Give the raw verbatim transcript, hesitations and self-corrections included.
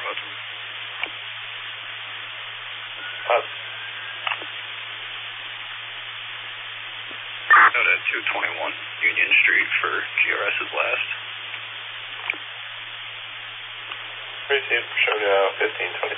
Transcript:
Road. Pause. Out at two twenty-one Union Street for G R S's last. Receive, show now fifteen twenty.